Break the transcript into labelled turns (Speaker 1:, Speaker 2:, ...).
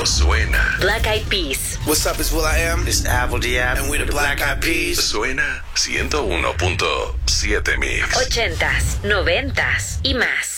Speaker 1: suena.
Speaker 2: Black Eyed Peas.
Speaker 3: What's up, it's will.i.am.
Speaker 4: This is Apple D.App.
Speaker 3: And we're the Black Eyed Peas.
Speaker 1: Suena 101.7 Mix.
Speaker 2: 80s, 90s y más.